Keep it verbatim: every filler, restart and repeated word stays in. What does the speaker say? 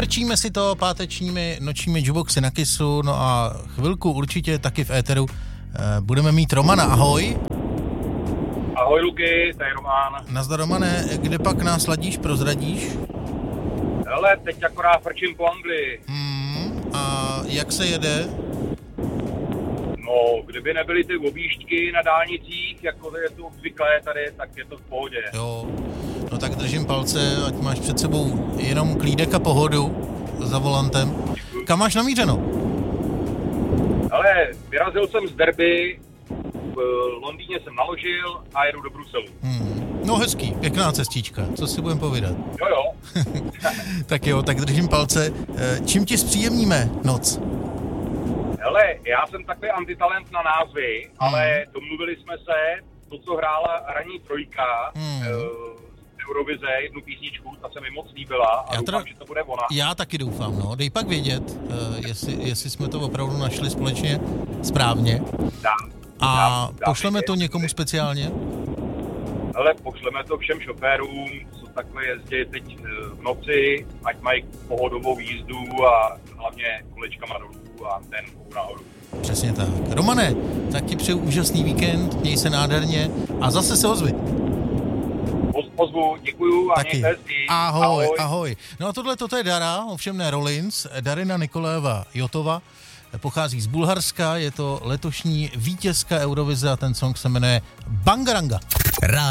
Frčíme si to pátečními nočními jukeboxy na Kissu, no a chvilku určitě taky v éteru budeme mít Romana. Ahoj. Ahoj Luky, tady Roman. Nazdar Romane, kde pak nás ladíš, prozradíš? Hele, teď akorát frčím po Anglii. Hmm, a jak se jede? No, kdyby nebyly ty objížďky na dálnicích, jako je to obvyklé tady, tak je to v pohodě. Jo, no tak držím palce, ať máš před sebou jenom klídek a pohodu za volantem. Děkuji. Kam máš namířeno? Ale vyrazil jsem z Derby, v Londýně jsem naložil a jedu do Bruselu. Hmm. No hezký, pěkná cestička, co si budem povídat. Jo jo. Tak jo, tak držím palce. Čím ti zpříjemníme noc? Hele, já jsem takový antitalent na názvy, hmm. ale domluvili jsme se, to, co hrála ranní trojka, hmm. z Eurovize, jednu písničku, ta se mi moc líbila a já doufám, teda, že to bude ona. Já taky doufám, no. Dej pak vědět, uh, jestli, jestli jsme to opravdu našli společně správně. Dám. A dám, dám pošleme vědět, to někomu speciálně? Ale pošleme to všem šoférům, co takhle jezdí teď v noci, ať mají pohodovou jízdu a hlavně kolečkama dolů a ten nahoru. Přesně tak. Romane, tak ti přeju úžasný víkend, měj se nádherně a zase se ozvi. Pozvu, děkuju a taky. mějte hezky. Ahoj, ahoj, ahoj. No a tohle toto je Dara, ovšem ne Rollins, Darina Nikoléva Jotova, pochází z Bulharska, je to letošní vítězka Eurovize a ten song se jmenuje Bangaranga.